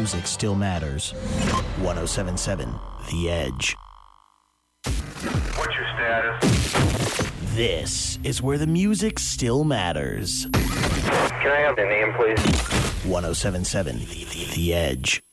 music still matters. 107.7 The Edge. What's your status? This is where the music still matters. Can I have the name, please? 107.7 The Edge.